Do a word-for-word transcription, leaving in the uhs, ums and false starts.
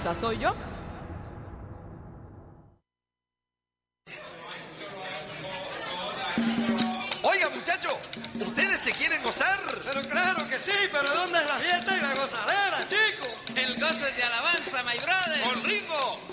esa soy yo. Oiga, muchachos, ¿ustedes se quieren gozar? Pero claro que sí, pero ¿dónde es la fiesta y la gozadera, chicos? El gozo es de alabanza, my brother. Con Ringo.